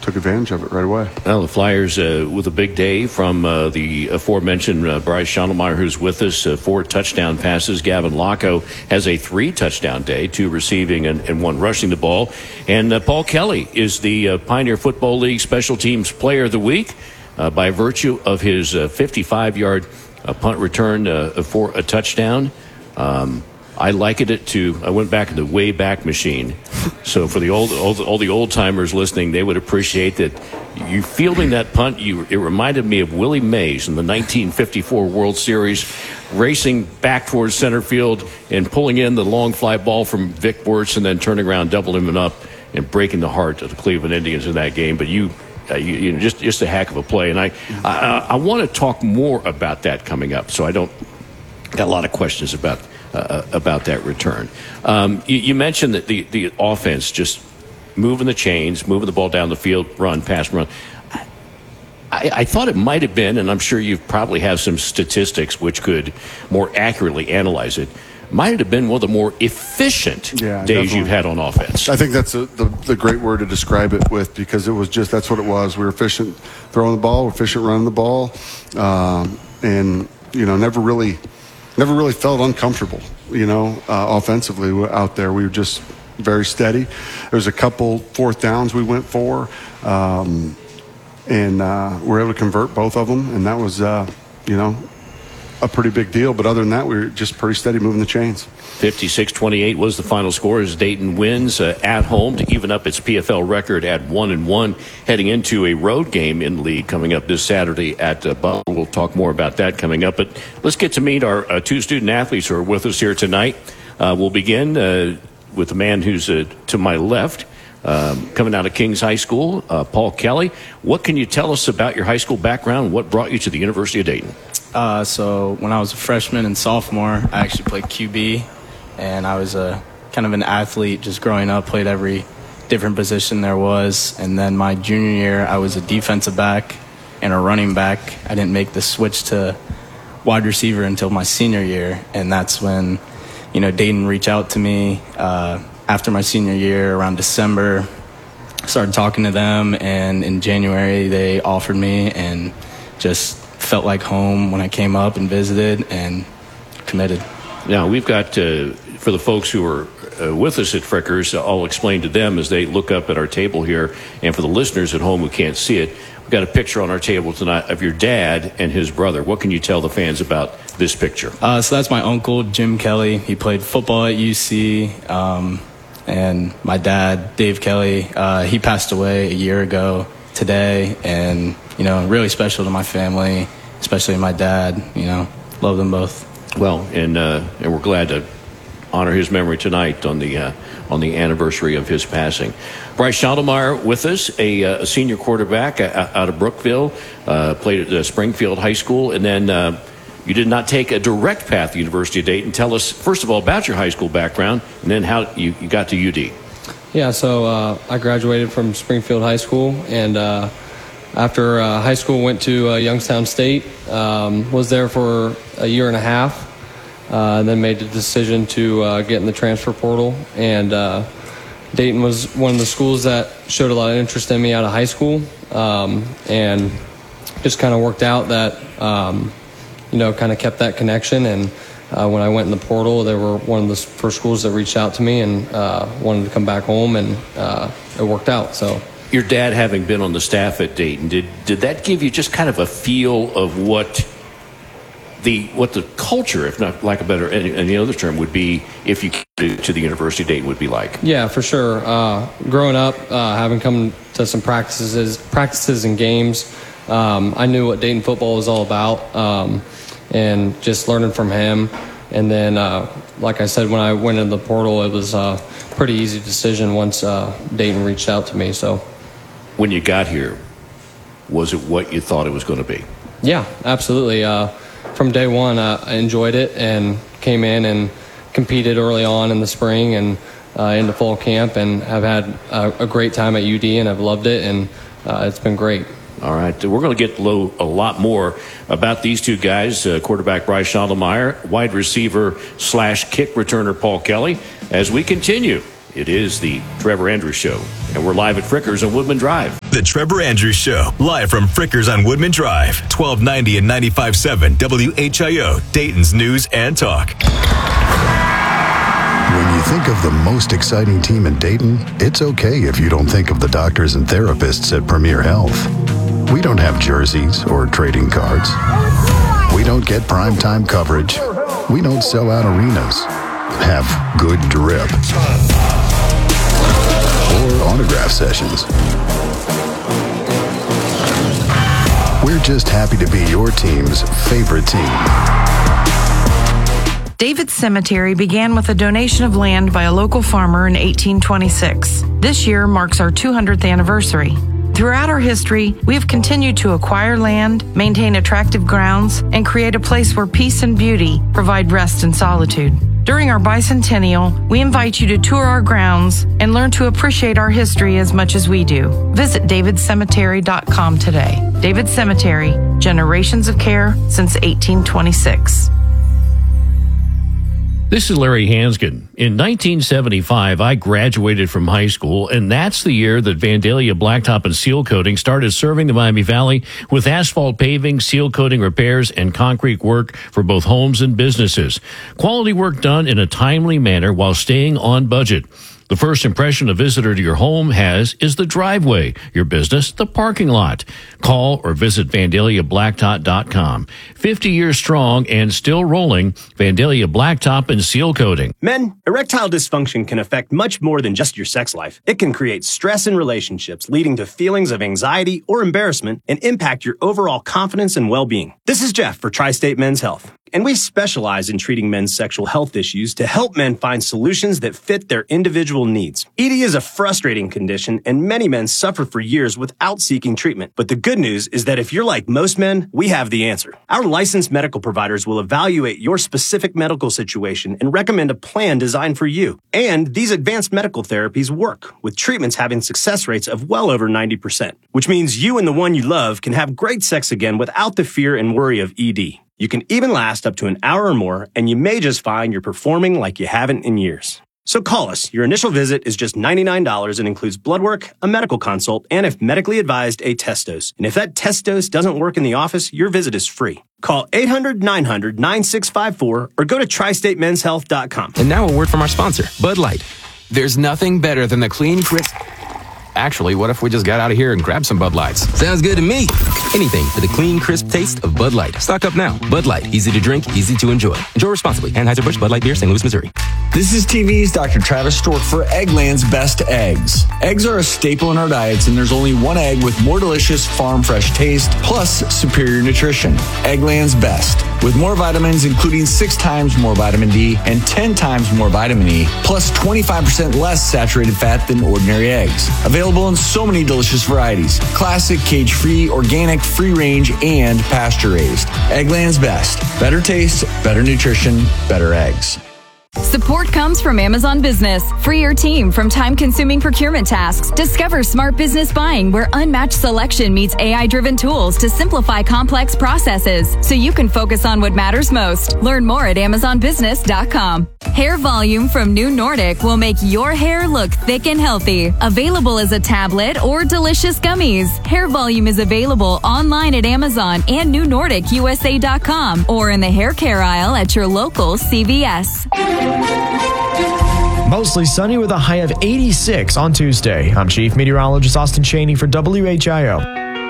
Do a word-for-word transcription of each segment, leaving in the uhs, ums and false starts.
took advantage of it right away. Well, the Flyers uh, with a big day from uh, the aforementioned uh, Bryce Schottelmeyer, who's with us, uh, four touchdown passes. Gavin Locko has a three-touchdown day, two receiving and, and one rushing the ball. And uh, Paul Kelly is the uh, Pioneer Football League Special Teams Player of the Week uh, by virtue of his uh, fifty-five-yard uh, punt return uh, for a touchdown. Um, I likened it to, I went back in the way back machine. So for the old, old all the old timers listening, they would appreciate that you fielding that punt. You, it reminded me of Willie Mays in the nineteen fifty-four World Series, racing back towards center field and pulling in the long fly ball from Vic Wertz and then turning around, doubling him up and breaking the heart of the Cleveland Indians in that game. But you, uh, you, you know, just just a heck of a play. And I, I, I want to talk more about that coming up. So I don't got a lot of questions about. Uh, about that return. Um, you, you mentioned that the, the offense just moving the chains, moving the ball down the field, run, pass, run. I, I thought it might have been, and I'm sure you probably have some statistics which could more accurately analyze it, might have been one of the more efficient yeah, days definitely. you've had on offense. I think that's a, the, the great word to describe it with, because it was just, that's what it was. We were efficient throwing the ball, efficient running the ball, um, and, you know, never really – Never really felt uncomfortable, you know, uh, offensively out there. We were just very steady. There was a couple fourth downs we went for, um, and uh, we were able to convert both of them, and that was, uh, you know, a pretty big deal. But other than that, we were just pretty steady moving the chains. fifty-six twenty-eight was the final score as Dayton wins uh, at home to even up its P F L record at one and one, heading into a road game in the league coming up this Saturday at uh, Butler. We'll talk more about that coming up. But let's get to meet our uh, two student athletes who are with us here tonight. Uh, we'll begin uh, with the man who's uh, to my left, um, coming out of Kings High School, uh, Paul Kelly. What can you tell us about your high school background? What brought you to the University of Dayton? Uh, so when I was a freshman and sophomore, I actually played Q B. And I was a kind of an athlete just growing up, played every different position there was. And then my junior year, I was a defensive back and a running back. I didn't make the switch to wide receiver until my senior year. And that's when, you know, Dayton reached out to me uh, after my senior year around December. Started talking to them, and in January they offered me, and just felt like home when I came up and visited and committed. Now, we've got, uh, for the folks who are uh, with us at Frickers, I'll explain to them as they look up at our table here, and for the listeners at home who can't see it, we've got a picture on our table tonight of your dad and his brother. What can you tell the fans about this picture? Uh, so that's my uncle, Jim Kelly. He played football at U C, um, and my dad, Dave Kelly, uh, he passed away a year ago today, and, you know, really special to my family, especially my dad. You know, love them both. Well, and uh, and we're glad to honor his memory tonight on the uh, on the anniversary of his passing. Bryce Schottelmeyer with us, a, a senior quarterback out of Brookville, uh, played at uh, Springfield High School, and then uh, you did not take a direct path to the University of Dayton. Tell us, first of all, about your high school background, and then how you, you got to U D. Yeah, so uh, I graduated from Springfield High School, and uh, after uh, high school went to uh, Youngstown State, um, was there for a year and a half, uh, and then made the decision to uh, get in the transfer portal. And uh, Dayton was one of the schools that showed a lot of interest in me out of high school, um, and just kind of worked out that, um, you know, kind of kept that connection. And uh, when I went in the portal, they were one of the first schools that reached out to me and uh, wanted to come back home, and uh, it worked out. So. Your dad having been on the staff at Dayton, did did that give you just kind of a feel of what the what the culture, if not like a better any, any other term, would be if you came to the University of Dayton would be like? Yeah, for sure. Uh, growing up, uh, having come to some practices, practices and games, um, I knew what Dayton football was all about, um, and just learning from him. And then, uh, like I said, when I went in the portal, it was a pretty easy decision once uh, Dayton reached out to me. So. When you got here, was it what you thought it was going to be? Yeah, absolutely. Uh, from day one, uh, I enjoyed it and came in and competed early on in the spring and uh, into fall camp, and have had a, a great time at U D, and I've loved it, and uh, it's been great. All right, we're going to get low, a lot more about these two guys, uh, quarterback Bryce Schottelmeyer, wide receiver slash kick returner Paul Kelly, as we continue It is the Trevor Andrews Show, and we're live at Frickers on Woodman Drive. The Trevor Andrews Show, live from Frickers on Woodman Drive, twelve ninety and ninety-five point seven W H I O, Dayton's News and Talk. When you think of the most exciting team in Dayton, it's okay if you don't think of the doctors and therapists at Premier Health. We don't have jerseys or trading cards. We don't get primetime coverage. We don't sell out arenas. Have good drip. Or autograph sessions. We're just happy to be your team's favorite team. David's Cemetery began with a donation of land by a local farmer in eighteen twenty-six. This year marks our two hundredth anniversary. Throughout our history, we have continued to acquire land, maintain attractive grounds, and create a place where peace and beauty provide rest and solitude. During our bicentennial, we invite you to tour our grounds and learn to appreciate our history as much as we do. Visit david cemetery dot com today. David Cemetery, generations of care since eighteen twenty-six. This is Larry Hanskin. In nineteen seventy-five, I graduated from high school, and that's the year that Vandalia Blacktop and Seal Coating started serving the Miami Valley with asphalt paving, seal coating repairs, and concrete work for both homes and businesses. Quality work done in a timely manner while staying on budget. The first impression a visitor to your home has is the driveway, your business, the parking lot. Call or visit vandalia blacktop dot com. fifty years strong and still rolling, Vandalia Blacktop and Seal Coating. Men, erectile dysfunction can affect much more than just your sex life. It can create stress in relationships, leading to feelings of anxiety or embarrassment, and impact your overall confidence and well-being. This is Jeff for Tri-State Men's Health, and we specialize in treating men's sexual health issues to help men find solutions that fit their individual needs. E D is a frustrating condition, and many men suffer for years without seeking treatment. But the good news is that if you're like most men, we have the answer. Our licensed medical providers will evaluate your specific medical situation and recommend a plan designed for you. And these advanced medical therapies work, with treatments having success rates of well over ninety percent, which means you and the one you love can have great sex again without the fear and worry of E D. You can even last up to an hour or more, and you may just find you're performing like you haven't in years. So call us. Your initial visit is just ninety-nine dollars and includes blood work, a medical consult, and if medically advised, a test dose. And if that test dose doesn't work in the office, your visit is free. Call eight hundred, nine hundred, nine six five four or go to tri state men's health dot com. And now a word from our sponsor, Bud Light. There's nothing better than the clean, crisp... Actually, what if we just got out of here and grabbed some Bud Lights? Sounds good to me. Anything for the clean, crisp taste of Bud Light. Stock up now. Bud Light. Easy to drink, easy to enjoy. Enjoy responsibly. Anheuser-Busch Bud Light Beer, Saint Louis, Missouri. This is T V's Doctor Travis Stork for Eggland's Best Eggs. Eggs are a staple in our diets, and there's only one egg with more delicious farm fresh taste, plus superior nutrition. Eggland's Best. With more vitamins, including six times more vitamin D and ten times more vitamin E, plus twenty-five percent less saturated fat than ordinary eggs. Available in so many delicious varieties. Classic, cage-free, organic, free-range, and pasture-raised. Eggland's Best. Better taste, better nutrition, better eggs. Support comes from Amazon Business. Free your team from time-consuming procurement tasks. Discover smart business buying where unmatched selection meets A I-driven tools to simplify complex processes so you can focus on what matters most. Learn more at amazon business dot com. Hair Volume from New Nordic will make your hair look thick and healthy. Available as a tablet or delicious gummies. Hair Volume is available online at Amazon and new nordic u s a dot com or in the hair care aisle at your local C V S. Mostly sunny with a high of eighty-six on Tuesday. I'm Chief Meteorologist Austin Cheney for W H I O.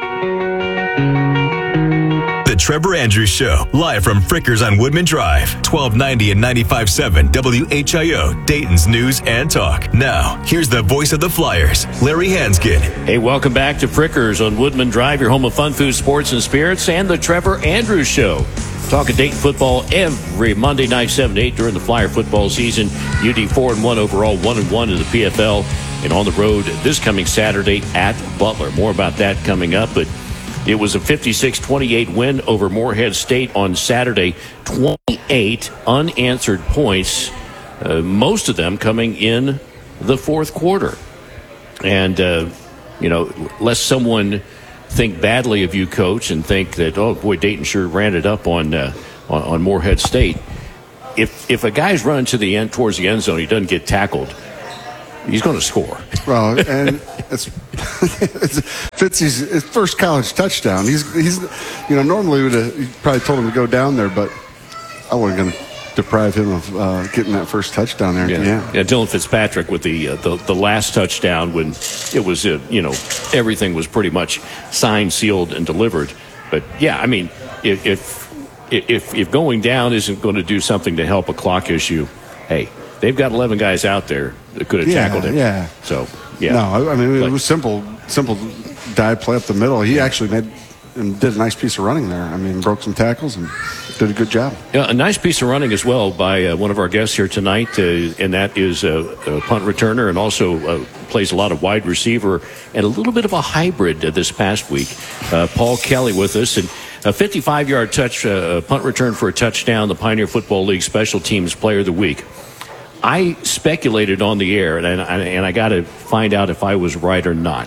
The Trevor Andrews Show, live from Frickers on Woodman Drive, twelve ninety and ninety-five point seven W H I O, Dayton's News and Talk. Now, here's the voice of the Flyers, Larry Hanskin. Hey, welcome back to Frickers on Woodman Drive, your home of fun, food, sports, and spirits, and the Trevor Andrews Show. Talking Dayton football every Monday night, seven to eight during the Flyer football season. U D four and one overall, one and one in the P F L, and on the road this coming Saturday at Butler. More about that coming up, but it was a fifty-six twenty-eight win over Morehead State on Saturday. twenty-eight unanswered points, uh, most of them coming in the fourth quarter. And, uh, you know, lest someone think badly of you, Coach, and think that, oh, boy, Dayton sure ran it up on uh, on, on Morehead State. If if a guy's running to the end, towards the end zone, he doesn't get tackled, he's going to score. Well, and it's, it's Fitzy's his first college touchdown. He's he's you know normally would have probably told him to go down there, but I wasn't going to deprive him of uh, getting that first touchdown there. Yeah, yeah. yeah Dylan Fitzpatrick with the, uh, the the last touchdown when it was uh, you know everything was pretty much signed, sealed, and delivered. But yeah, I mean if if if, if going down isn't going to do something to help a clock issue, hey, they've got eleven guys out there that could have Yeah, tackled him. yeah. So yeah, No, I mean it Like- was simple, simple dive play up the middle. He actually made and did a nice piece of running there. I mean, broke some tackles and did a good job. Yeah, a nice piece of running as well by uh, one of our guests here tonight, uh, and that is a, a punt returner and also uh, plays a lot of wide receiver and a little bit of a hybrid uh, this past week. Uh, Paul Kelly with us, and a fifty-five-yard touch uh, punt return for a touchdown, the Pioneer Football League Special Teams Player of the Week. I speculated on the air, and I, and I got to find out if I was right or not.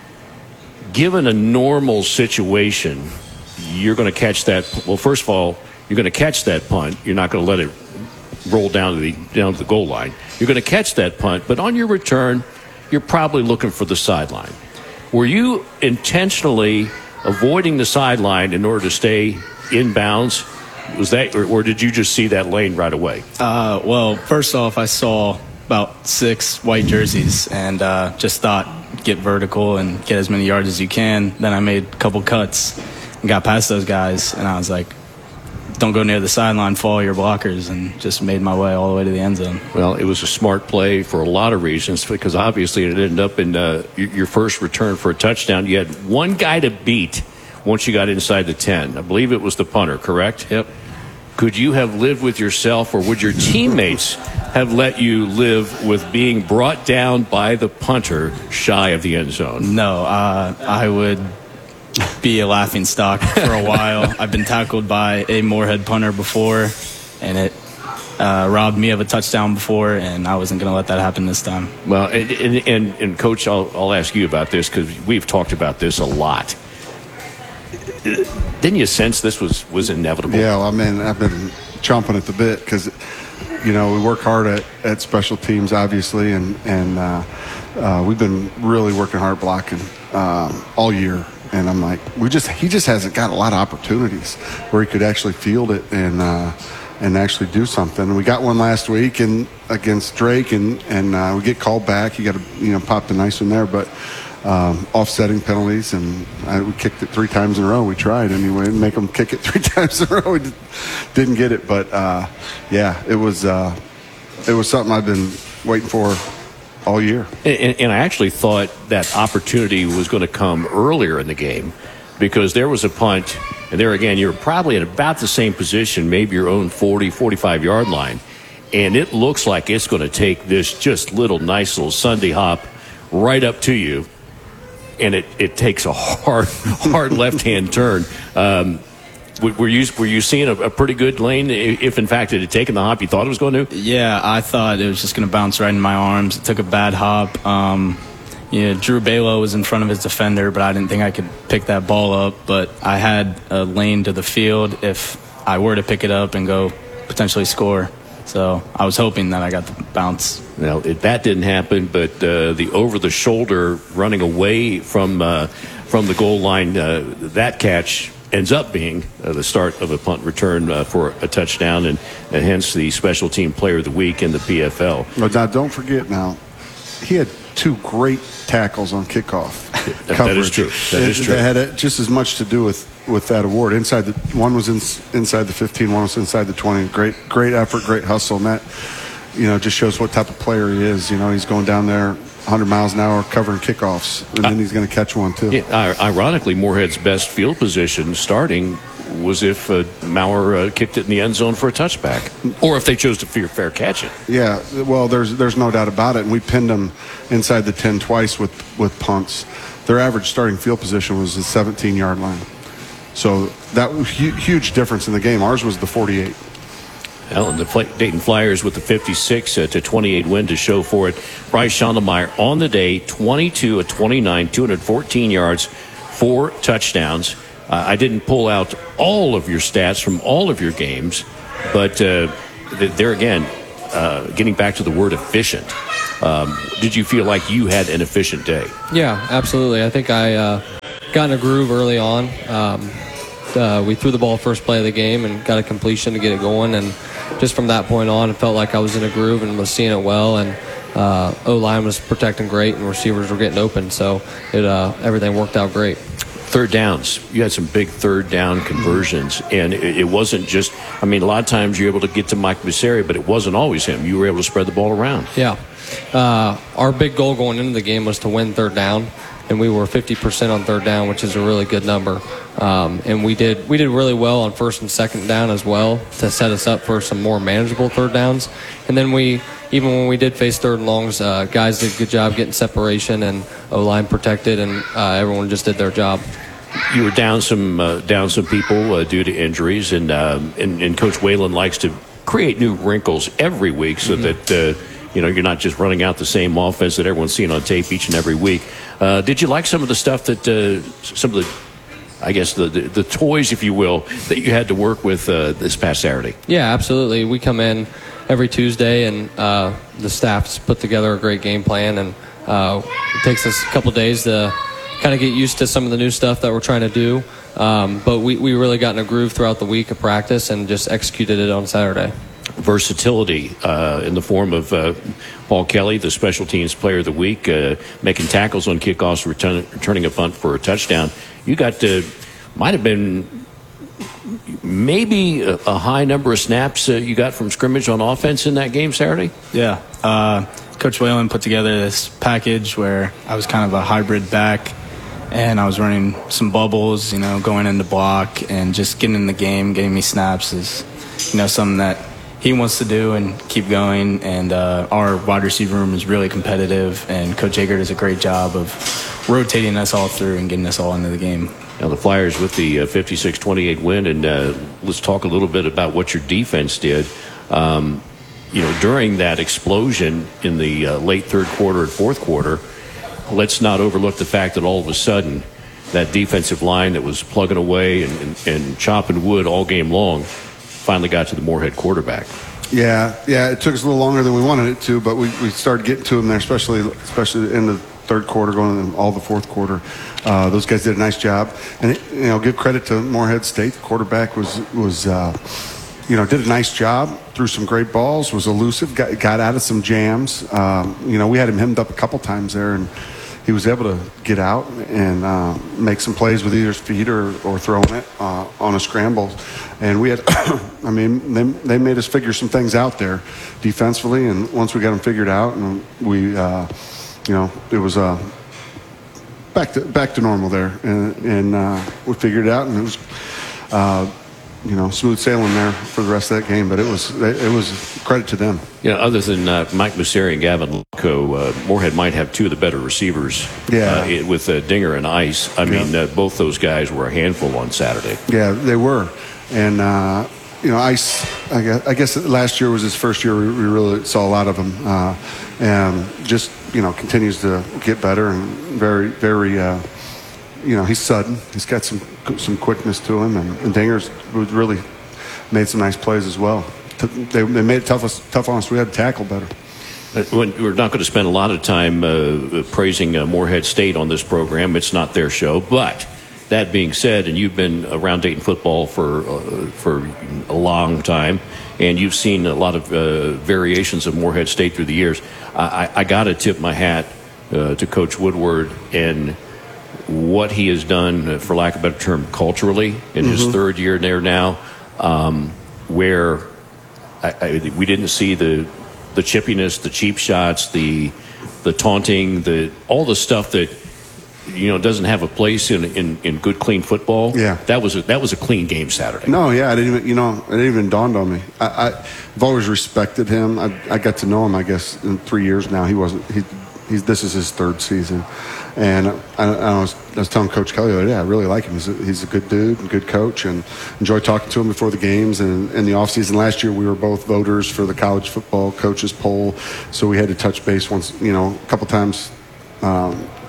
Given a normal situation, you're going to catch that. Well, first of all, you're going to catch that punt. You're not going to let it roll down to the down to the goal line. You're going to catch that punt, but on your return, you're probably looking for the sideline. Were you intentionally avoiding the sideline in order to stay inbounds? Was that, or, or did you just see that lane right away? Uh, well, first off, I saw about six white jerseys and uh, just thought get vertical and get as many yards as you can. Then I made a couple cuts and got past those guys, and I was like, don't go near the sideline, follow your blockers, and just made my way all the way to the end zone. Well, it was a smart play for a lot of reasons, because obviously it ended up in uh, your first return for a touchdown. You had one guy to beat once you got inside the ten. I believe it was the punter, correct? Yep. Could you have lived with yourself, or would your teammates have let you live with being brought down by the punter shy of the end zone? No, uh, I would be a laughing stock for a while. I've been tackled by a Moorhead punter before, and it uh, robbed me of a touchdown before, and I wasn't going to let that happen this time. Well, and, and, and, and Coach, I'll, I'll ask you about this, because we've talked about this a lot. Didn't you sense this was, was inevitable? Yeah, well, I mean, I've been chomping at the bit because, you know, we work hard at, at special teams, obviously, and and uh, uh, we've been really working hard blocking um, all year. And I'm like, we just he just hasn't got a lot of opportunities where he could actually field it and uh, and actually do something. We got one last week and against Drake, and and uh, we get called back. He got to you know pop the nice one there, but. Um, offsetting penalties, and I, we kicked it three times in a row. We tried anyway to make them kick it three times in a row. We did, didn't get it, but uh, yeah, it was uh, it was something I've been waiting for all year. And, and I actually thought that opportunity was going to come earlier in the game, because there was a punt, and there again, you're probably at about the same position, maybe your own forty, forty-five yard line, and it looks like it's going to take this just little nice little Sunday hop right up to you. And it, it takes a hard, hard left-hand turn. Um, were you were you seeing a, a pretty good lane? If in fact it had taken the hop you thought it was going to? Yeah, I thought it was just going to bounce right in my arms. It took a bad hop. Um, you know, Drew Balo was in front of his defender, but I didn't think I could pick that ball up. But I had a lane to the field if I were to pick it up and go potentially score. So I was hoping that I got the bounce. Well, it, that didn't happen, but uh, the over-the-shoulder running away from uh, from the goal line, uh, that catch ends up being uh, the start of a punt return uh, for a touchdown, and, and hence the special team player of the week in the P F L. But now, don't forget now, he had two great tackles on kickoff that, coverage. that is true. That it, is true. That had just as much to do with, with that award. Inside the one was in, inside the fifteen, one was inside the twenty. Great, great effort, great hustle, and that you know just shows what type of player he is. You know, he's going down there one hundred miles an hour covering kickoffs, and then he's going to catch one too. Yeah, ironically, Moorhead's best field position starting was if uh, Maurer uh, kicked it in the end zone for a touchback, or if they chose to fair, fair catch it. Yeah, well, there's there's no doubt about it, and we pinned them inside the ten twice with, with punts. Their average starting field position was the seventeen yard line, so that was hu- huge difference in the game. Ours was the forty-eight. Well, and the Dayton Flyers with the fifty-six to twenty-eight win to show for it. Bryce Schondelmeyer on the day, twenty-two of twenty-nine, two hundred fourteen yards, four touchdowns. Uh, I didn't pull out all of your stats from all of your games, but uh, there again, uh, getting back to the word efficient. Um, did you feel like you had an efficient day? Yeah, absolutely. I think I uh, got in a groove early on. Um, uh, we threw the ball first play of the game and got a completion to get it going. And just from that point on, it felt like I was in a groove and was seeing it well. And uh, O-line was protecting great and receivers were getting open. So it uh, everything worked out great. Third downs. You had some big third down conversions, and it, it wasn't just, I mean, a lot of times you're able to get to Mike Messeri, but it wasn't always him. You were able to spread the ball around. Yeah. Uh, our big goal going into the game was to win third down, and we were fifty percent on third down, which is a really good number. Um, and we did we did really well on first and second down as well to set us up for some more manageable third downs. And then we, even when we did face third and longs, uh, guys did a good job getting separation and O-line protected, and uh, everyone just did their job. You were down some uh, down some people uh, due to injuries, and, um, and and Coach Whalen likes to create new wrinkles every week so mm-hmm. that uh, you know you're not just running out the same offense that everyone's seeing on tape each and every week. Uh, did you like some of the stuff that uh, some of the, I guess the, the the toys, if you will, that you had to work with uh, this past Saturday? Yeah, absolutely. We come in every Tuesday, and uh, the staff's put together a great game plan, and uh, it takes us a couple days to kind of get used to some of the new stuff that we're trying to do. Um, but we, we really got in a groove throughout the week of practice and just executed it on Saturday. Versatility uh, in the form of uh, Paul Kelly, the special teams player of the week, uh, making tackles on kickoffs, return, returning a punt for a touchdown. You got to, might have been maybe a, a high number of snaps uh, you got from scrimmage on offense in that game Saturday? Yeah. Uh, Coach Whalen put together this package where I was kind of a hybrid back, and I was running some bubbles, you know, going into block and just getting in the game, getting me snaps is, you know, something that he wants to do and keep going. And uh, our wide receiver room is really competitive, and Coach Eggert does a great job of rotating us all through and getting us all into the game. Now the Flyers with the uh, fifty-six twenty-eight win, and uh, let's talk a little bit about what your defense did. Um, you know, during that explosion in the uh, late third quarter and fourth quarter, let's not overlook the fact that all of a sudden that defensive line that was plugging away and, and, and chopping wood all game long finally got to the Moorhead quarterback. Yeah, yeah, it took us a little longer than we wanted it to, but we, we started getting to him there, especially especially in the third quarter, going into all the fourth quarter. Uh, those guys did a nice job. And, it, you know, give credit to Moorhead State. The quarterback was, was uh, you know, did a nice job, threw some great balls, was elusive, got, got out of some jams. Um, you know, we had him hemmed up a couple times there, and he was able to get out and uh, make some plays with either his feet or, or throwing it uh, on a scramble. And we had, I mean, they, they made us figure some things out there defensively. And once we got them figured out, and we, uh, you know, it was uh, back to back to normal there. And, and uh, we figured it out, and it was, uh, you know, smooth sailing there for the rest of that game. But it was it was credit to them. You know, other than uh, Mike Messeri and Gavin Loco, uh, Moorhead might have two of the better receivers. Yeah. Uh, with uh, Dinger and Ice. I mean, yeah. uh, both those guys were a handful on Saturday. Yeah, they were. And, uh, you know, Ice, I guess, I guess last year was his first year we really saw a lot of him. Uh, and just, you know, continues to get better and very, very, uh, you know, he's sudden. He's got some some quickness to him. And, and Dinger's really made some nice plays as well. They, they made it tough, tough on us. We had to tackle better. When, we're not going to spend a lot of time uh, praising uh, Moorhead State on this program. It's not their show. But that being said, and you've been around Dayton football for uh, for a long time, and you've seen a lot of uh, variations of Moorhead State through the years. I, I, I got to tip my hat uh, to Coach Woodward and what he has done, uh, for lack of a better term, culturally in mm-hmm. his third year there now, um, where I, I, we didn't see the the chippiness, the cheap shots, the the taunting, the all the stuff that you know doesn't have a place in, in, in good clean football. Yeah, that was a, that was a clean game Saturday. No, yeah, I didn't even you know it didn't even dawned on me. I, I, I've always respected him. I, I got to know him, I guess, in three years now. He wasn't he. He's, this is his third season, and I, I, was, I was telling Coach Kelly, yeah, I really like him. He's a, he's a good dude, and good coach, and enjoy talking to him before the games and in the off season. Last year, we were both voters for the college football coaches poll, so we had to touch base once, you know, a couple times um,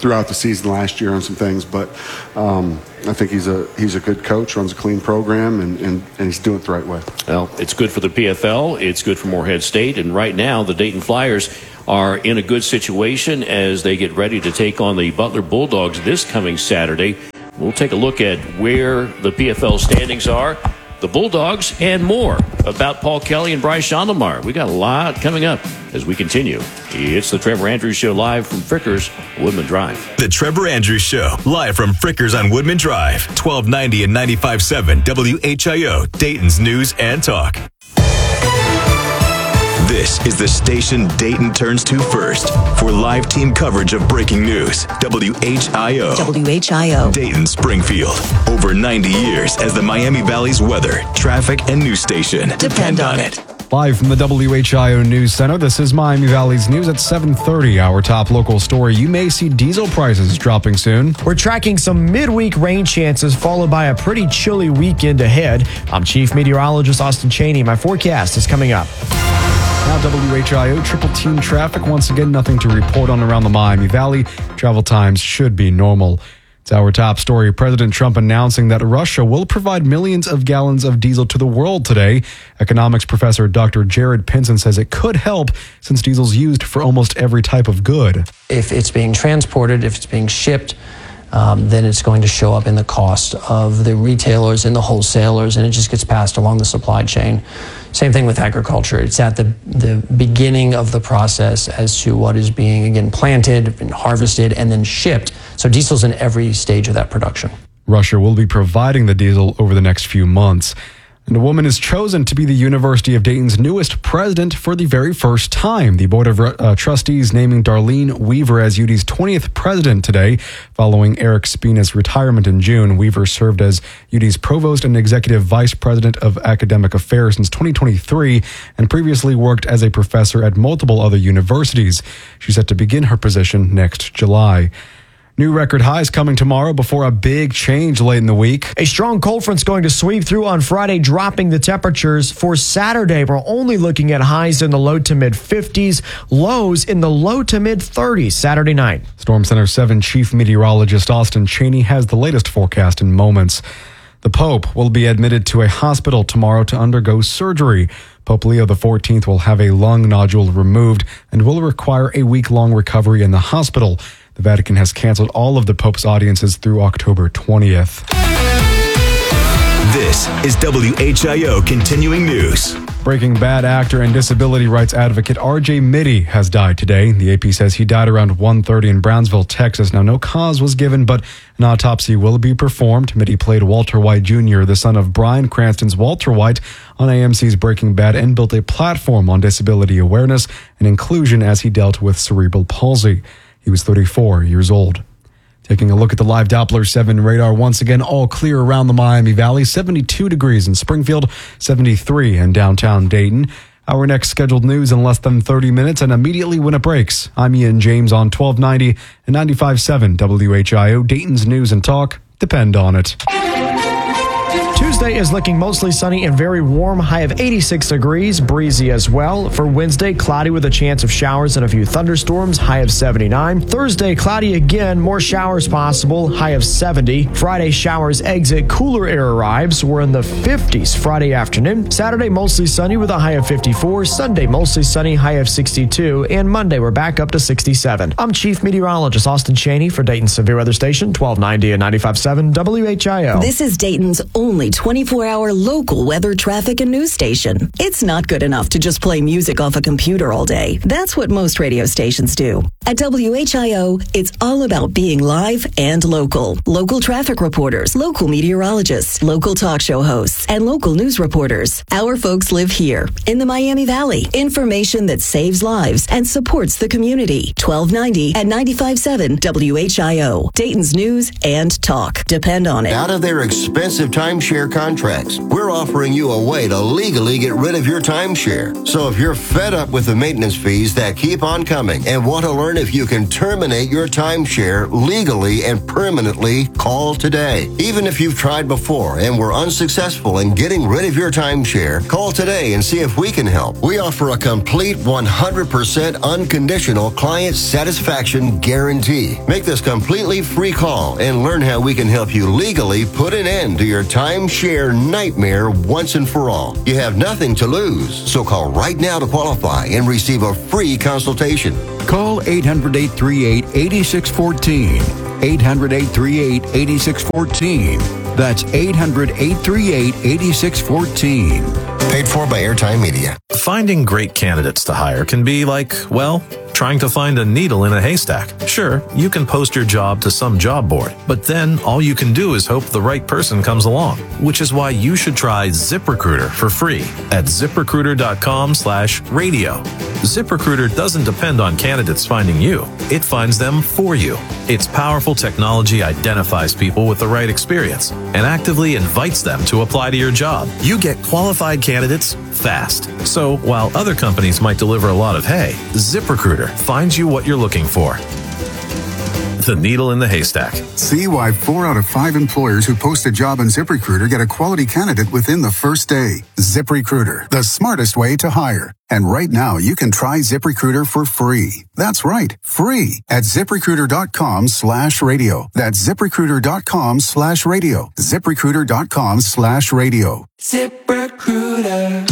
throughout the season last year on some things, but um, I think he's a he's a good coach, runs a clean program, and, and, and he's doing it the right way. Well, it's good for the P F L. It's good for Morehead State. And right now, the Dayton Flyers are in a good situation as they get ready to take on the Butler Bulldogs this coming Saturday. We'll take a look at where the P F L standings are, the Bulldogs, and more about Paul Kelly and Bryce Schondelmeyer. We got a lot coming up as we continue. It's the Trevor Andrews Show live from Frickers, Woodman Drive. The Trevor Andrews Show, live from Frickers on Woodman Drive, twelve ninety and ninety-five point seven W H I O, Dayton's News and Talk. This is the station Dayton turns to first for live team coverage of breaking news. W H I O. W H I O. Dayton, Springfield. Over ninety years as the Miami Valley's weather, traffic, and news station. Depend on it. Live from the W H I O News Center, this is Miami Valley's news at seven thirty. Our top local story, you may see diesel prices dropping soon. We're tracking some midweek rain chances followed by a pretty chilly weekend ahead. I'm Chief Meteorologist Austin Cheney. My forecast is coming up. Now W H I O triple team traffic. Once again, nothing to report on around the Miami Valley. Travel times should be normal. It's our top story. President Trump announcing that Russia will provide millions of gallons of diesel to the world today. Economics professor Doctor Jared Pinson says it could help since diesel's used for almost every type of good. If it's being transported, if it's being shipped, um, then it's going to show up in the cost of the retailers and the wholesalers, and it just gets passed along the supply chain. Same thing with agriculture. It's at the, the beginning of the process as to what is being, again, planted and harvested and then shipped. So diesel's in every stage of that production. Russia will be providing the diesel over the next few months. And a woman is chosen to be the University of Dayton's newest president for the very first time. The Board of uh, Trustees naming Darlene Weaver as U D's twentieth president today. Following Eric Spina's retirement in June, Weaver served as U D's provost and executive vice president of academic affairs since twenty twenty-three and previously worked as a professor at multiple other universities. She's set to begin her position next July. New record highs coming tomorrow before a big change late in the week. A strong cold front's going to sweep through on Friday, dropping the temperatures. For Saturday, we're only looking at highs in the low to mid fifties, lows in the low to mid thirties Saturday night. Storm Center seven Chief Meteorologist Austin Cheney has the latest forecast in moments. The Pope will be admitted to a hospital tomorrow to undergo surgery. Pope Leo the fourteenth will have a lung nodule removed and will require a week-long recovery in the hospital. The Vatican has canceled all of the Pope's audiences through October twentieth. This is W H I O Continuing News. Breaking Bad actor and disability rights advocate R J Mitte has died today. The A P says he died around one thirty in Brownsville, Texas. Now, no cause was given, but an autopsy will be performed. Mitte played Walter White Junior, the son of Bryan Cranston's Walter White, on A M C's Breaking Bad, and built a platform on disability awareness and inclusion as he dealt with cerebral palsy. He was thirty-four years old. Taking a look at the live Doppler seven radar, once again, all clear around the Miami Valley. seventy-two degrees in Springfield, seventy-three in downtown Dayton. Our next scheduled news in less than thirty minutes and immediately when it breaks. I'm Ian James on twelve ninety and ninety-five point seven W H I O, Dayton's News and Talk. Depend on it. Tuesday is looking mostly sunny and very warm, high of eighty-six degrees, breezy as well. For Wednesday, cloudy with a chance of showers and a few thunderstorms, high of seventy-nine. Thursday, cloudy again, more showers possible, high of seventy. Friday, showers exit, cooler air arrives. We're in the fifties Friday afternoon. Saturday, mostly sunny with a high of fifty-four. Sunday, mostly sunny, high of sixty-two. And Monday, we're back up to sixty-seven. I'm Chief Meteorologist Austin Cheney for Dayton's Severe Weather Station, twelve ninety and ninety-five point seven W H I O. This is Dayton's only twenty-four hour local weather, traffic, and news station. It's not good enough to just play music off a computer all day. That's what most radio stations do. At W H I O, it's all about being live and local. Local traffic reporters, local meteorologists, local talk show hosts, and local news reporters. Our folks live here in the Miami Valley. Information that saves lives and supports the community. twelve ninety and ninety-five point seven W H I O. Dayton's News and Talk. Depend on it. Out of their expensive timeshare contracts. We're offering you a way to legally get rid of your timeshare. So if you're fed up with the maintenance fees that keep on coming and want to learn if you can terminate your timeshare legally and permanently, call today. Even if you've tried before and were unsuccessful in getting rid of your timeshare, call today and see if we can help. We offer a complete one hundred percent unconditional client satisfaction guarantee. Make this completely free call and learn how we can help you legally put an end to your timeshare nightmare once and for all. You have nothing to lose, so call right now to qualify and receive a free consultation. Call eight hundred, eight three eight, eight six one four. eight hundred, eight three eight, eight six one four. That's eight hundred, eight three eight, eight six one four. Paid for by Airtime Media. Finding great candidates to hire can be like, well, trying to find a needle in a haystack. Sure, you can post your job to some job board, but then all you can do is hope the right person comes along, which is why you should try ZipRecruiter for free at ZipRecruiter.com slash radio. ZipRecruiter doesn't depend on candidates finding you. It finds them for you. Its powerful technology identifies people with the right experience and actively invites them to apply to your job. You get qualified candidates fast. So while other companies might deliver a lot of hay, ZipRecruiter finds you what you're looking for. The needle in the haystack. See why four out of five employers who post a job on ZipRecruiter get a quality candidate within the first day. ZipRecruiter, the smartest way to hire. And right now, you can try ZipRecruiter for free. That's right, free at ZipRecruiter.com slash radio. That's ZipRecruiter.com slash radio. ZipRecruiter.com slash radio. ZipRecruiter.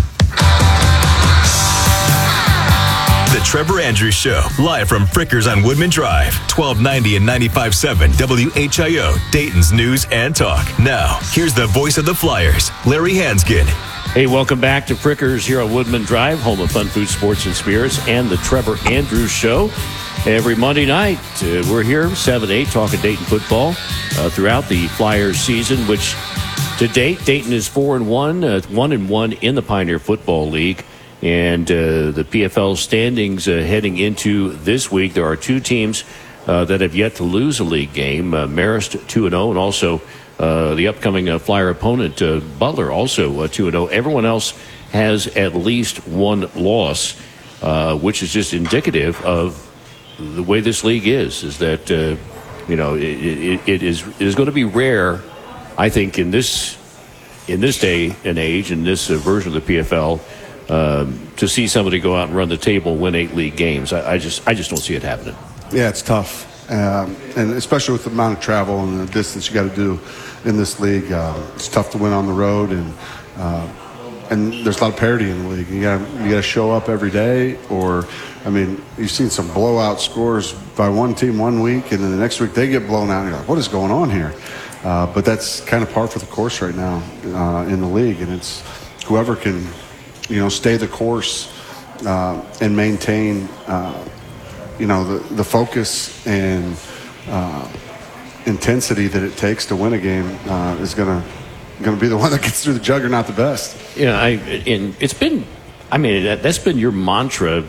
The Trevor Andrews Show, live from Frickers on Woodman Drive, twelve ninety and ninety-five point seven W H I O, Dayton's News and Talk. Now, here's the voice of the Flyers, Larry Hansgen. Hey, welcome back to Frickers here on Woodman Drive, home of Fun Food, Sports, and Spirits, and the Trevor Andrews Show. Every Monday night, uh, we're here, seven to eight, talking Dayton football uh, throughout the Flyers season, which to date, Dayton is four and one, uh, one and one in the Pioneer Football League. And uh, the P F L standings uh, heading into this week, there are two teams uh, that have yet to lose a league game. Uh, Marist two and oh, and also uh, the upcoming uh, Flyer opponent, uh, Butler, also uh, two and oh. Everyone else has at least one loss, uh, which is just indicative of the way this league is, is that, uh, you know, it, it, it is it is going to be rare, I think, in this, in this day and age, in this uh, version of the P F L, Um, to see somebody go out and run the table and win eight league games. I, I just I just don't see it happening. Yeah, it's tough. Um, and especially with the amount of travel and the distance you got to do in this league. Uh, it's tough to win on the road, and uh, and there's a lot of parity in the league. You got you got to show up every day, or I mean, you've seen some blowout scores by one team one week, and then the next week they get blown out. And you're like, what is going on here? Uh, but that's kind of par for the course right now uh, in the league, and it's whoever can, you know, stay the course uh, and maintain, uh, you know, the, the focus and uh, intensity that it takes to win a game uh, is gonna gonna be the one that gets through the juggernaut the best. Yeah, I and it's been, I mean, that, that's been your mantra,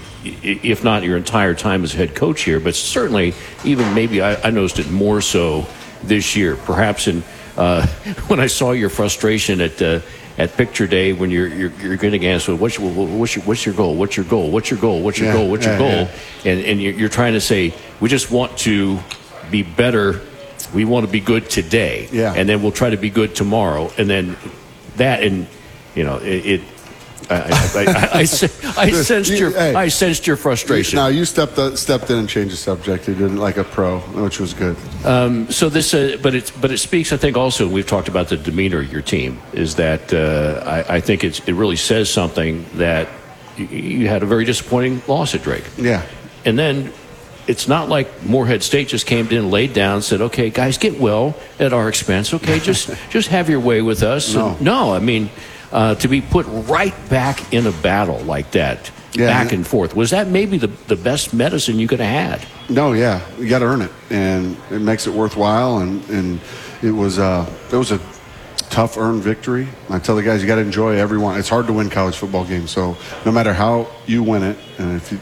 if not your entire time as head coach here, but certainly even maybe I, I noticed it more so this year, perhaps in uh, when I saw your frustration at. Uh, At picture day, when you're you're, you're getting asked, well, what's your what's your what's your goal? What's your goal? What's your goal? What's your yeah, goal? What's your yeah, goal? Yeah. And and you're, you're trying to say, we just want to be better. We want to be good today. Yeah. And then we'll try to be good tomorrow. And then that, and you know, it. it I, I, I, I, I, I sensed your hey, I sensed your frustration. Now you stepped uh, stepped in and changed the subject. You did it like a pro, which was good. Um, so this, uh, but it's but it speaks. I think also we've talked about the demeanor of your team. Is that uh, I, I think it's it really says something that you, you had a very disappointing loss at Drake. Yeah, and then it's not like Morehead State just came in, laid down, and said, "Okay, guys, get well at our expense. Okay, just just have your way with us." No, and no I mean. Uh, to be put right back in a battle like that, yeah, back and forth, was that maybe the, the best medicine you could have had? No, yeah, you got to earn it, and it makes it worthwhile. And, and it was uh, it was a tough earned victory. I tell the guys, you got to enjoy every one. It's hard to win college football games, so no matter how you win it, and if you,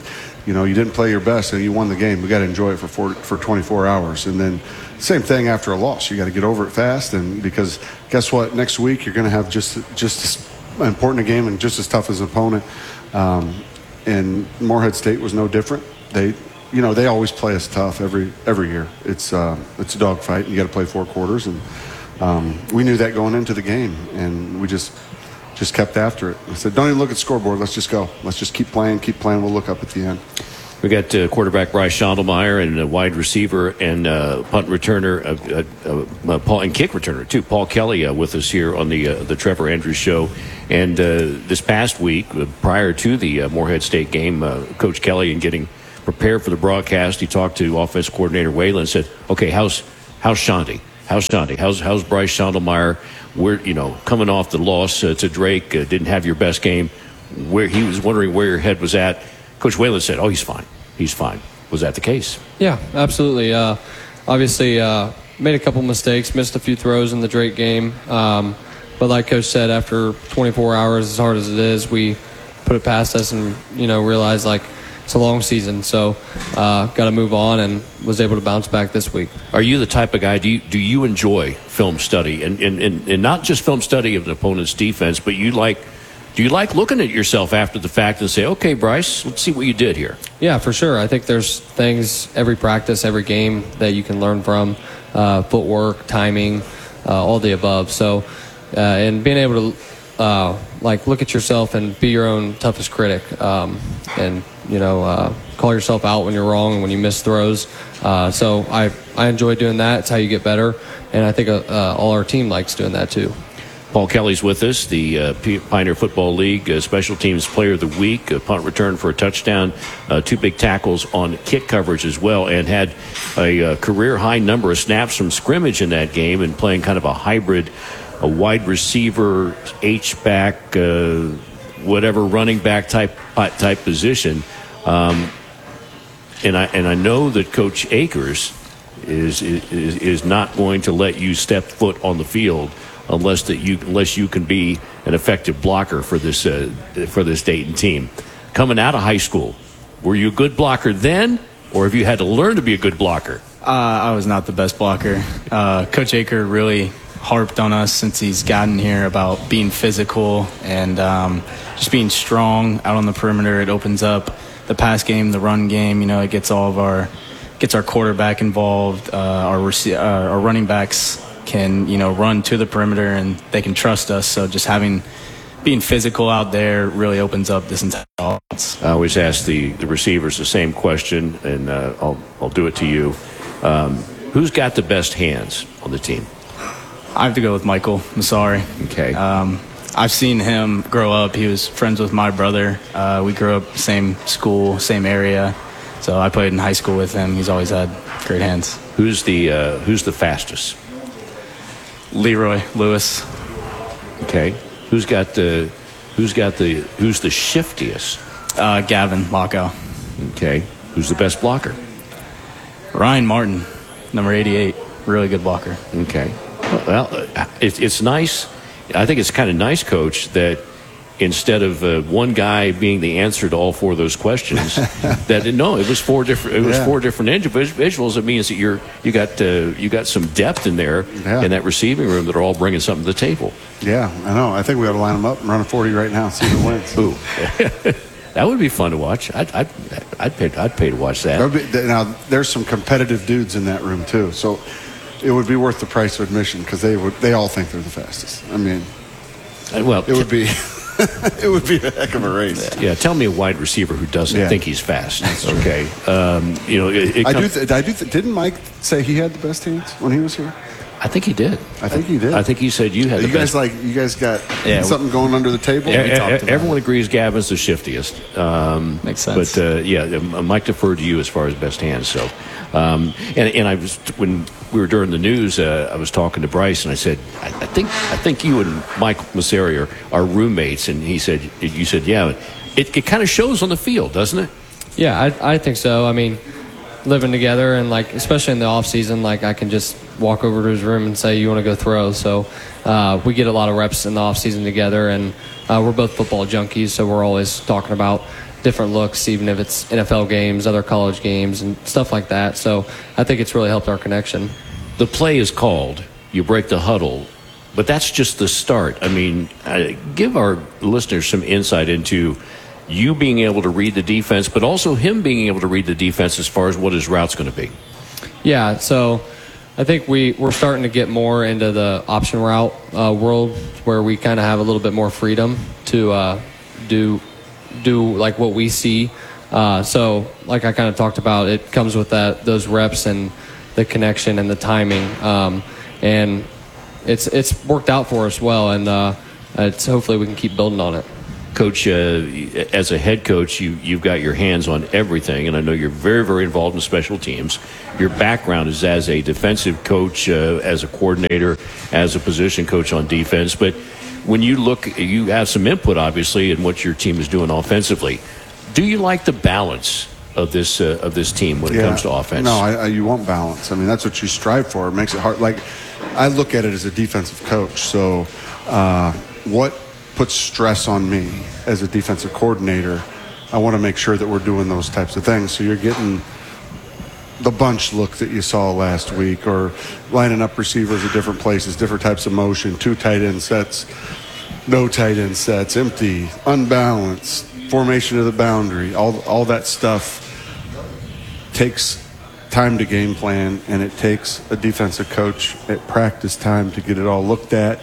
you know, you didn't play your best and you won the game. We got to enjoy it for four, for twenty-four hours. And then same thing after a loss. You got to get over it fast. And because guess what? Next week you're going to have just just as important a game and just as tough as an opponent. Um, and Morehead State was no different. They, you know, they always play us tough every every year. It's uh, it's a dogfight. You got to play four quarters, and um, we knew that going into the game, and we just. Just kept after it. I said, don't even look at the scoreboard. Let's just go. Let's just keep playing, keep playing. We'll look up at the end. We got uh, quarterback Bryce Schondelmeyer and a wide receiver and uh, punt returner, uh, uh, uh, Paul and kick returner too, Paul Kelly, uh, with us here on the uh, the Trevor Andrews Show. And uh, this past week, uh, prior to the uh, Morehead State game, uh, Coach Kelly, in getting prepared for the broadcast, he talked to offensive coordinator Whalen and said, "Okay, how's how's Shandy? How's Shandy? How's how's Bryce Schondelmeyer? We're, you know, coming off the loss uh, to Drake, uh, didn't have your best game." Where he was wondering where your head was at. Coach Whalen said, "Oh, he's fine. He's fine." Was that the case? Yeah, absolutely. Uh, obviously, uh, made a couple mistakes, missed a few throws in the Drake game. Um, but like Coach said, after twenty-four hours, as hard as it is, we put it past us and, you know, realized, like, it's a long season. So uh, got to move on, and was able to bounce back this week. Are you the type of guy, do you, do you enjoy film study? And, and, and, and not just film study of the opponent's defense, but you like, do you like looking at yourself after the fact and say, okay, Bryce, let's see what you did here? Yeah, for sure. I think there's things every practice, every game that you can learn from, uh, footwork, timing, uh, all the above. So, uh, and being able to, uh, like, look at yourself and be your own toughest critic, um, and, you know, uh, call yourself out when you're wrong and when you miss throws. Uh, so I, I enjoy doing that. It's how you get better. And I think uh, uh, all our team likes doing that too. Paul Kelly's with us, the uh, Pioneer Football League uh, Special Teams Player of the Week, a punt return for a touchdown, uh, two big tackles on kick coverage as well, and had a uh, career-high number of snaps from scrimmage in that game, and playing kind of a hybrid, a wide receiver, H-back, uh, whatever running back type type position. Um, and I and I know that Coach Akers is, is is not going to let you step foot on the field unless that you unless you can be an effective blocker for this uh, for this Dayton team. Coming out of high school, were you a good blocker then, or have you had to learn to be a good blocker? Uh, I was not the best blocker. Uh, Coach Aker really harped on us since he's gotten here about being physical and um, just being strong out on the perimeter. It opens up the pass game, the run game. You know, it gets all of our gets our quarterback involved. Uh, our rec- uh, our running backs can, you know, run to the perimeter and they can trust us. So just having being physical out there really opens up this entire offense. I always ask the, the receivers the same question, and uh, I'll I'll do it to you. Um, who's got the best hands on the team? I have to go with Michael Massari. Okay. Um, I've seen him grow up. He was friends with my brother. Uh, we grew up same school, same area. So I played in high school with him. He's always had great hands. Who's the uh, who's the fastest? Leroy Lewis. Okay. Who's got the who's got the who's the shiftiest? Uh, Gavin Lockow. Okay. Who's the best blocker? Ryan Martin, number eighty-eight. Really good blocker. Okay. Well, it's it's nice. I think it's kind of nice, Coach, that instead of uh, one guy being the answer to all four of those questions, that no, it was four different. It was Yeah. four different individuals. It means that you're you got uh, you got some depth in there Yeah. in that receiving room that are all bringing something to the table. Yeah, I know. I think we ought to line them up and run a forty right now and see who wins. Ooh. That would be fun to watch. I'd I'd, I'd pay I'd pay to watch that. That would be- now, there's some competitive dudes in that room too, so it would be worth the price of admission because they would they all think they're the fastest. I mean, Uh, well, it would be it would be a heck of a race. Yeah, tell me a wide receiver who doesn't Yeah. think he's fast. Okay, um, you know, it, it I do. comes- Th- I do. Th- didn't Mike say he had the best hands when he was here? I think he did. I think he did. I think he said you had. You the guys best. like you guys got Yeah, something going under the table. E- e- everyone agrees Gavin's the shiftiest. Um, Makes sense. But uh, yeah, uh, Mike deferred to you as far as best hands. So, um, and and I was when we were during the news, uh, I was talking to Bryce, and I said, I, I think I think you and Mike Masseri are, are roommates, and he said, you said, yeah, it it kind of shows on the field, doesn't it? Yeah, I, I think so. I mean, living together and, like, especially in the off season, like, I can just walk over to his room and say, you want to go throw? So uh, we get a lot of reps in the off season together, and uh, we're both football junkies, so we're always talking about different looks, even if it's N F L games, other college games, and stuff like that. So I think it's really helped our connection. The play is called, you break the huddle, but that's just the start. I mean, uh, give our listeners some insight into you being able to read the defense, but also him being able to read the defense as far as what his route's going to be. Yeah, so I think we, we're starting to get more into the option route uh, world where we kind of have a little bit more freedom to uh, do do like what we see. Uh, so like I kind of talked about, it comes with that those reps and the connection and the timing. Um, and it's it's worked out for us well, and uh, it's hopefully we can keep building on it. Coach, uh, as a head coach, you, you've got your hands on everything, and I know you're very, very involved in special teams. Your background is as a defensive coach, uh, as a coordinator, as a position coach on defense. But when you look, you have some input, obviously, in what your team is doing offensively. Do you like the balance of this uh, of this team when it Yeah. comes to offense? No, I, I, you want balance. I mean, that's what you strive for. It makes it hard. Like, I look at it as a defensive coach. So uh, what puts stress on me as a defensive coordinator, I want to make sure that we're doing those types of things. So you're getting the bunch look that you saw last week, or lining up receivers at different places, different types of motion, two tight end sets, no tight end sets, empty, unbalanced, formation of the boundary, all all that stuff takes time to game plan, and it takes a defensive coach at practice time to get it all looked at.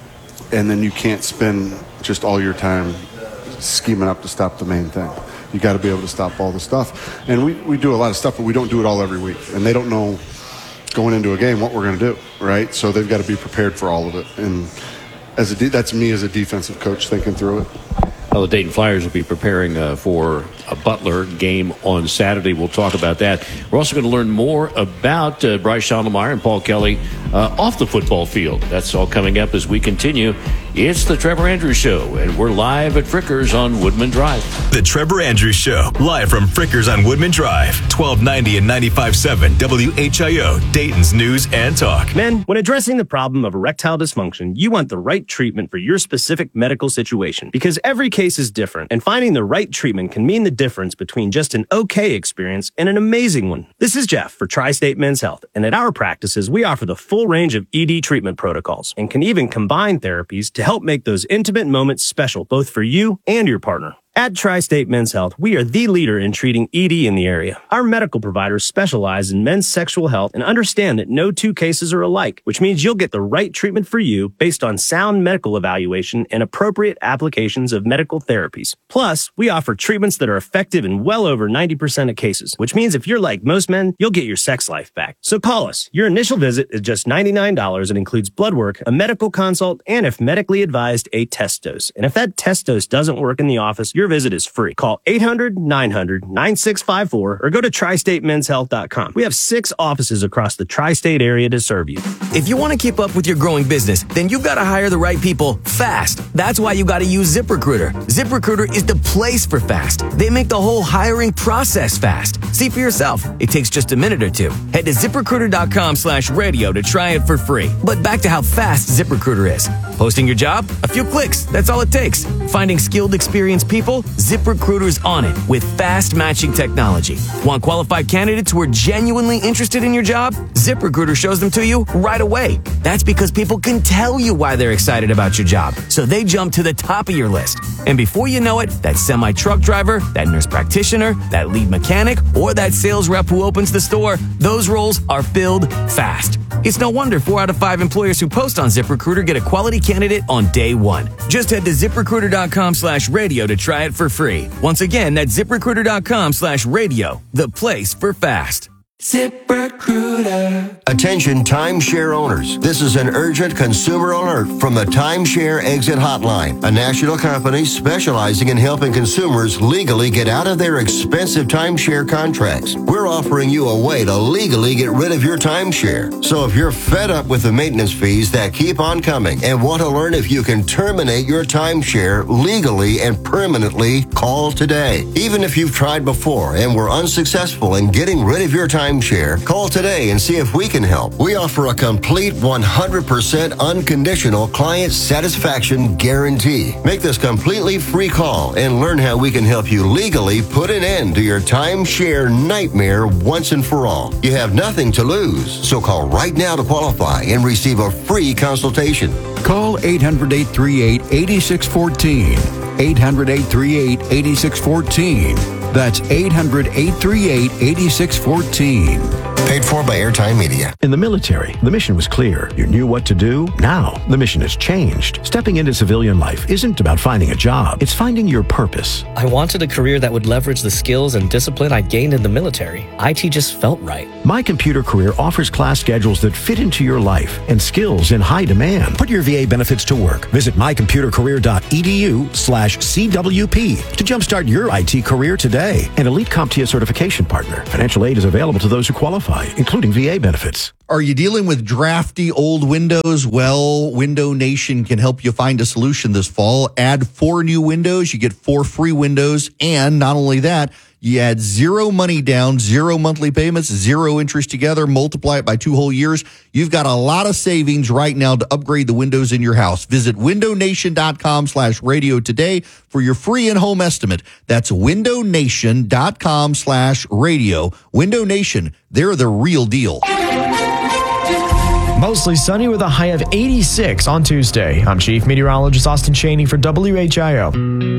And then you can't spend just all your time scheming up to stop the main thing. You got to be able to stop all the stuff. And we, we do a lot of stuff, but we don't do it all every week. And they don't know going into a game what we're going to do, right? So they've got to be prepared for all of it. And as a de- that's me as a defensive coach thinking through it. Well, the Dayton Flyers will be preparing uh, for a Butler game on Saturday. We'll talk about that. We're also going to learn more about uh, Bryce Schondelmeyer and Paul Kelly uh, off the football field. That's all coming up as we continue. It's the Trevor Andrews Show, and we're live at Frickers on Woodman Drive. The Trevor Andrews Show, live from Frickers on Woodman Drive, twelve ninety and ninety-five point seven W H I O, Dayton's News and Talk. Men, when addressing the problem of erectile dysfunction, you want the right treatment for your specific medical situation, because every case is different, and finding the right treatment can mean the difference between just an okay experience and an amazing one. This is Jeff for Tri-State Men's Health, and at our practices, we offer the full range of E D treatment protocols and can even combine therapies to help make those intimate moments special, both for you and your partner. At Tri-State Men's Health, we are the leader in treating E D in the area. Our medical providers specialize in men's sexual health and understand that no two cases are alike, which means you'll get the right treatment for you based on sound medical evaluation and appropriate applications of medical therapies. Plus, we offer treatments that are effective in well over ninety percent of cases, which means if you're like most men, you'll get your sex life back. So call us. Your initial visit is just ninety-nine dollars and includes blood work, a medical consult, and if medically advised, a test dose. And if that test dose doesn't work in the office, your visit is free. Call eight hundred, nine hundred, nine six five four or go to tri state men's health dot com. We have six offices across the tri-state area to serve you. If you want to keep up with your growing business, then you've got to hire the right people fast. That's why you got to use ZipRecruiter. ZipRecruiter is the place for fast. They make the whole hiring process fast. See for yourself. It takes just a minute or two. Head to ZipRecruiter.com slash radio to try it for free. But back to how fast ZipRecruiter is. Posting your job? A few clicks. That's all it takes. Finding skilled, experienced people? ZipRecruiter's on it with fast matching technology. Want qualified candidates who are genuinely interested in your job? ZipRecruiter shows them to you right away. That's because people can tell you why they're excited about your job, so they jump to the top of your list. And before you know it, that semi-truck driver, that nurse practitioner, that lead mechanic, or that sales rep who opens the store, those roles are filled fast. It's no wonder four out of five employers who post on ZipRecruiter get a quality candidate on day one. Just head to ZipRecruiter.com slash radio to try it for free. Once again, that's ZipRecruiter.com slash radio, the place for fast. ZipRecruiter. Attention timeshare owners. This is an urgent consumer alert from the Timeshare Exit Hotline, a national company specializing in helping consumers legally get out of their expensive timeshare contracts. We're offering you a way to legally get rid of your timeshare. So if you're fed up with the maintenance fees that keep on coming and want to learn if you can terminate your timeshare legally and permanently, call today. Even if you've tried before and were unsuccessful in getting rid of your timeshare, call today and see if we can help. We offer a complete one hundred percent unconditional client satisfaction guarantee. Make this completely free call and learn how we can help you legally put an end to your timeshare nightmare once and for all. You have nothing to lose, so call right now to qualify and receive a free consultation. Call eight hundred, eight three eight, eight six one four. eight hundred, eight three eight, eight six one four. That's eight hundred, eight three eight, eight six one four. Paid for by Airtime Media. In the military, the mission was clear. You knew what to do. Now, the mission has changed. Stepping into civilian life isn't about finding a job. It's finding your purpose. I wanted a career that would leverage the skills and discipline I gained in the military. I T just felt right. My Computer Career offers class schedules that fit into your life and skills in high demand. Put your V A benefits to work. Visit mycomputercareer.edu slash CWP to jumpstart your I T career today. An Elite CompTIA certification partner. Financial aid is available to those who qualify, including V A benefits. Are you dealing with drafty old windows? Well, Window Nation can help you find a solution this fall. Add four new windows, you get four free windows, and not only that, you add zero money down, zero monthly payments, zero interest together, multiply it by two whole years. You've got a lot of savings right now to upgrade the windows in your house. Visit windownation.com slash radio today for your free in-home estimate. That's windownation.com slash radio. Window Nation, they're the real deal. Mostly sunny with a high of eighty-six on Tuesday. I'm Chief Meteorologist Austin Chaney for W H I O.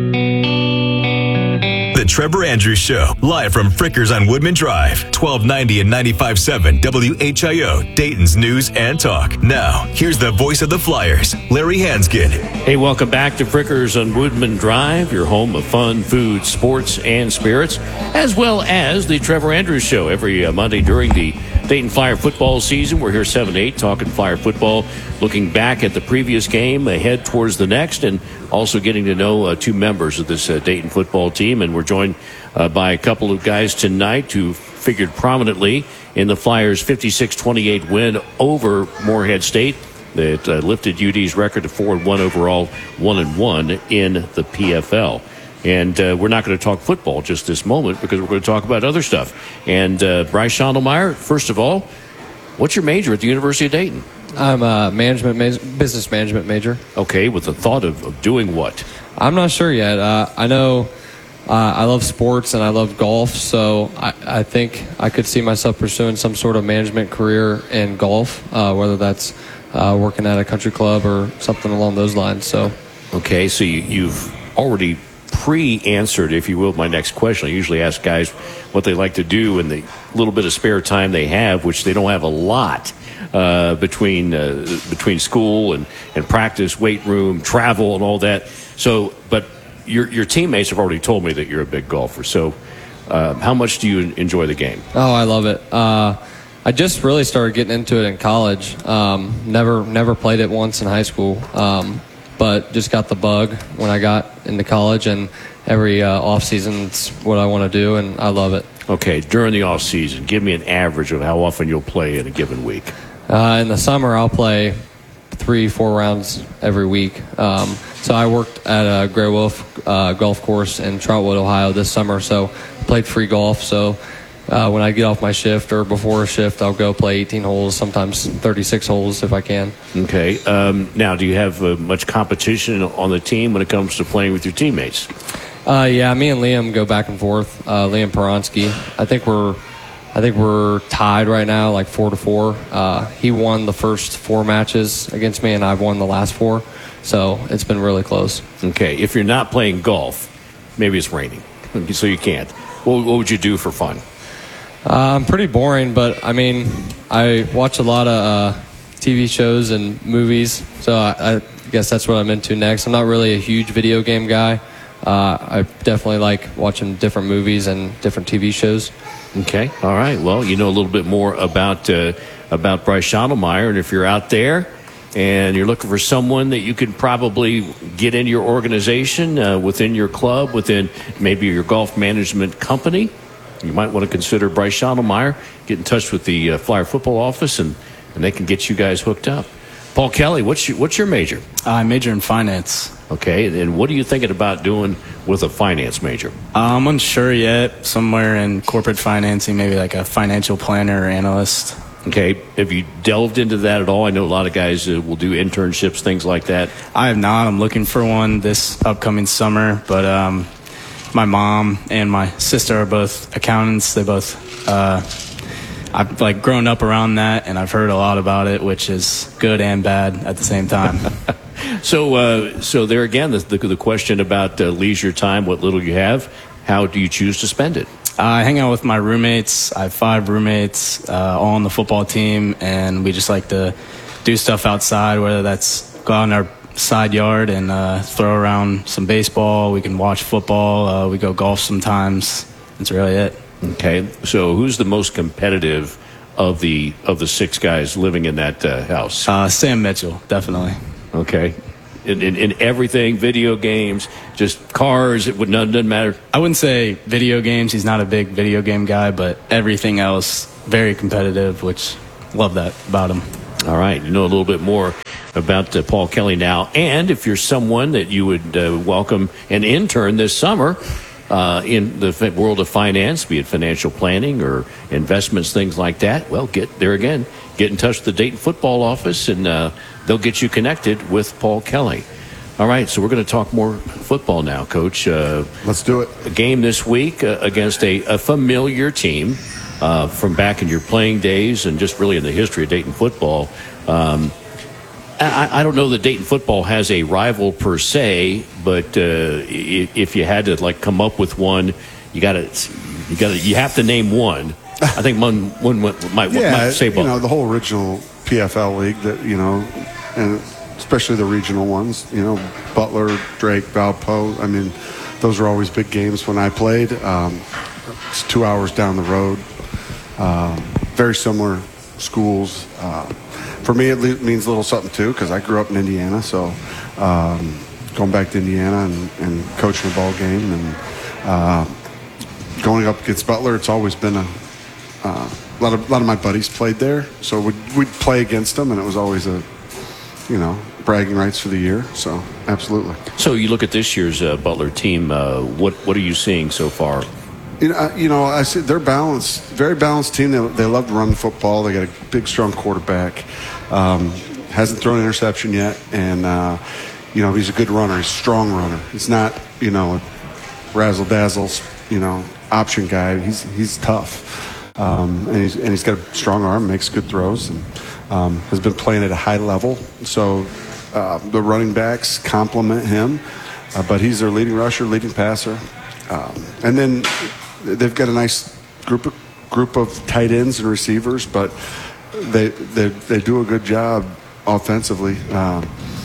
The Trevor Andrews Show, live from Frickers on Woodman Drive, twelve ninety and ninety-five point seven W H I O, Dayton's News and Talk. Now, here's the voice of the Flyers, Larry Hanskin. Hey, welcome back to Frickers on Woodman Drive, your home of fun, food, sports, and spirits, as well as the Trevor Andrews Show every uh, Monday during the Dayton Flyer football season. We're here seven to eight talking Flyer football, looking back at the previous game, ahead towards the next, and also getting to know uh, two members of this uh, Dayton football team. And we're joined uh, by a couple of guys tonight who figured prominently in the Flyers' fifty-six twenty-eight win over Morehead State that uh, lifted U D's record to four and one overall, one and one in the P F L. And uh, we're not going to talk football just this moment because we're going to talk about other stuff. And uh, Bryce Schondelmeyer, first of all, what's your major at the University of Dayton? I'm a management ma- business management major. Okay, with the thought of, of doing what? I'm not sure yet. Uh, I know uh, I love sports and I love golf, so I, I think I could see myself pursuing some sort of management career in golf, uh, whether that's uh, working at a country club or something along those lines. So, okay, so you, you've already pre-answered, if you will, my next question. I usually ask guys what they like to do in the little bit of spare time they have, which they don't have a lot uh, between uh, between school and, and practice, weight room, travel, and all that. So, but your your teammates have already told me that you're a big golfer. So, uh, how much do you enjoy the game? Oh, I love it. Uh, I just really started getting into it in college. Um, never never played it once in high school. Um, but just got the bug when I got into college, and every uh, off season it's what I want to do, and I love it. Okay, during the off season, give me an average of how often you'll play in a given week. Uh, in the summer, I'll play three, four rounds every week. Um, so I worked at a Grey Wolf uh, golf course in Trotwood, Ohio this summer, so I played free golf. So uh, when I get off my shift or before a shift, I'll go play eighteen holes, sometimes thirty-six holes if I can. Okay. Um, now, do you have uh, much competition on the team when it comes to playing with your teammates? Uh, yeah, me and Liam go back and forth. Uh, Liam Peronsky. I think we're, I think we're tied right now, like four to four. Uh, he won the first four matches against me, and I've won the last four. So it's been really close. Okay. If you're not playing golf, maybe it's raining, so you can't. What, what would you do for fun? Uh, I'm pretty boring, but I mean, I watch a lot of uh, T V shows and movies, so I, I guess that's what I'm into next. I'm not really a huge video game guy. Uh, I definitely like watching different movies and different T V shows. Okay, all right. Well, you know a little bit more about uh, about Bryce Schondelmeyer, and if you're out there and you're looking for someone that you could probably get into your organization, uh, within your club, within maybe your golf management company, you might want to consider Bryce Schottelmeyer. Get in touch with the uh, Flyer football office, and, and they can get you guys hooked up. Paul Kelly, what's your, what's your major? I major in finance. Okay, and what are you thinking about doing with a finance major? Uh, I'm unsure yet. Somewhere in corporate financing, maybe like a financial planner or analyst. Okay, have you delved into that at all? I know a lot of guys uh, will do internships, things like that. I have not. I'm looking for one this upcoming summer, but um, my mom and my sister are both accountants. They both, uh, I've like grown up around that, and I've heard a lot about it, which is good and bad at the same time. So, uh, so there again, the, the, the question about uh, leisure time, what little you have, how do you choose to spend it? Uh, I hang out with my roommates. I have five roommates, uh, all on the football team, and we just like to do stuff outside, whether that's go out in our side yard and uh, throw around some baseball. We can watch football. Uh, we go golf sometimes. That's really it. Okay, so who's the most competitive of the of the six guys living in that uh, house? Uh, Sam Mitchell, definitely. Okay. In, in, in everything, video games, just cars, it would not doesn't matter. I wouldn't say video games. He's not a big video game guy, but everything else, very competitive, which love that about him. All right, you know a little bit more about uh, Paul Kelly now. And if you're someone that you would uh, welcome an intern this summer uh, in the f- world of finance, be it financial planning or investments, things like that, well, get there again. Get in touch with the Dayton football office, and uh, they'll get you connected with Paul Kelly. All right, so we're going to talk more football now, Coach. Uh, Let's do it. A game this week uh, against a, a familiar team uh, from back in your playing days and just really in the history of Dayton football. Um, I, I don't know that Dayton football has a rival per se, but uh, if, if you had to like come up with one, you got to you got to you have to name one. I think one, one might, yeah, might say both. You know, the whole original P F L league that, you know, and especially the regional ones, you know, Butler, Drake, Valpo. I mean, those were always big games when I played. Um, it's two hours down the road. Um, very similar schools. Uh, for me, it le- means a little something, too, because I grew up in Indiana. So um, going back to Indiana and, and coaching a ball game and uh, going up against Butler, it's always been a Uh, a lot of a lot of my buddies played there, so we'd, we'd play against them, and it was always a, you know, bragging rights for the year. So absolutely. So you look at this year's uh, Butler team. Uh, what what are you seeing so far? You know, I, you know, I see they're balanced, very balanced team. They, they love to run the football. They got a big, strong quarterback. Um, hasn't thrown an interception yet, and uh, you know, he's a good runner. He's a strong runner. He's not, you know, a razzle dazzle, you know, option guy. He's he's tough. Um, and, he's, and he's got a strong arm, makes good throws, and um, has been playing at a high level. So uh, the running backs complement him, uh, but he's their leading rusher, leading passer. Um, and then they've got a nice group of, group of tight ends and receivers, but they they, they do a good job offensively, uh,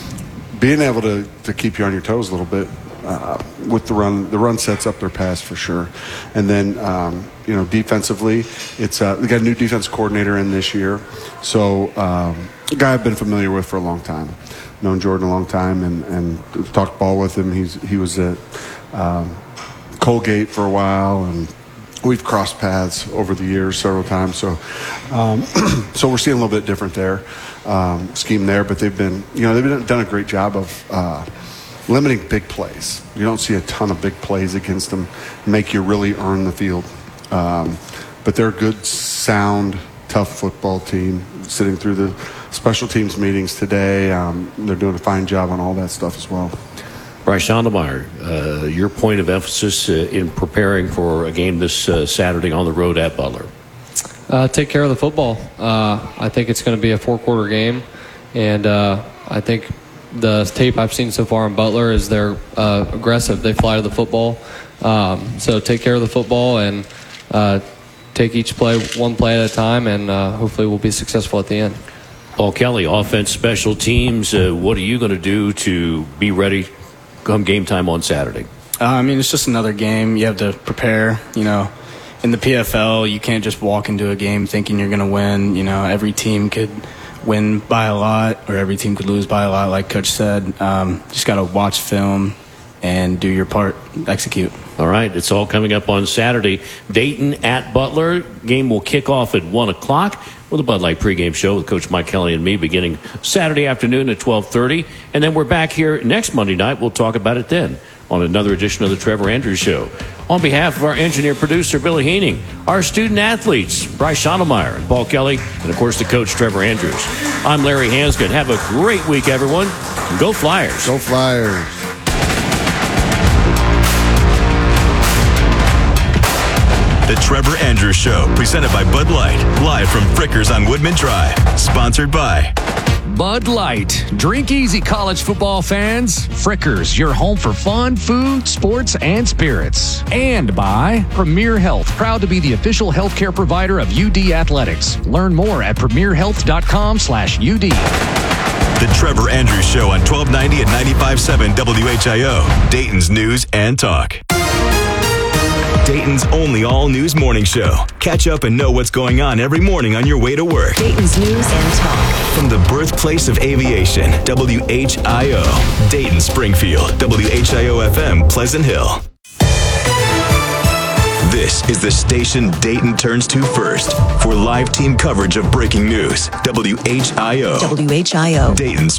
being able to, to keep you on your toes a little bit. Uh, with the run, the run sets up their pass for sure, and then um, you know defensively, it's uh, we got a new defense coordinator in this year, so um, a guy I've been familiar with for a long time, known Jordan a long time, and, and talked ball with him. He's he was at um, Colgate for a while, and we've crossed paths over the years several times. So um, so we're seeing a little bit different there um, scheme there, but they've been you know they've been, done a great job of. Uh, limiting big plays. You don't see a ton of big plays against them, make you really earn the field. Um, but they're a good, sound, tough football team. Sitting through the special teams meetings today, um, they're doing a fine job on all that stuff as well. Bryce Schottelmeyer, uh, your point of emphasis uh, in preparing for a game this uh, Saturday on the road at Butler? Uh, take care of the football. Uh, I think it's going to be a four-quarter game, and uh, I think the tape I've seen so far in Butler is they're uh, aggressive. They fly to the football. Um, so take care of the football and uh, take each play one play at a time, and uh, hopefully we'll be successful at the end. Paul Kelly, offense, special teams. Uh, what are you going to do to be ready come game time on Saturday? Uh, I mean, it's just another game. You have to prepare. You know, in the P F L, you can't just walk into a game thinking you're going to win. You know, every team could win by a lot, or every team could lose by a lot, like Coach said. Um, just got to watch film, and do your part, execute. All right, it's all coming up on Saturday. Dayton at Butler. Game will kick off at one o'clock with a Bud Light pregame show with Coach Mike Kelly and me beginning Saturday afternoon at twelve thirty. And then we're back here next Monday night. We'll talk about it then on another edition of the Trevor Andrews Show. On behalf of our engineer-producer, Billy Heening, our student-athletes, Bryce Schottelmeyer and Paul Kelly, and, of course, the coach, Trevor Andrews. I'm Larry Hansgen. Have a great week, everyone. And go Flyers. Go Flyers. The Trevor Andrews Show, presented by Bud Light, live from Frickers on Woodman Drive. Sponsored by Bud Light. Drink easy, college football fans. Frickers, your home for fun, food, sports, and spirits. And by Premier Health, proud to be the official healthcare provider of U D Athletics. Learn more at premierhealth.com slash UD. The Trevor Andrews Show on twelve ninety and ninety-five point seven W H I O, Dayton's News and Talk. Dayton's only all-news morning show. Catch up and know what's going on every morning on your way to work. Dayton's News and Talk. From the birthplace of aviation, W H I O, Dayton, Springfield, W H I O F M, Pleasant Hill. This is the station Dayton turns to first for live team coverage of breaking news. W H I O. W H I O. Dayton's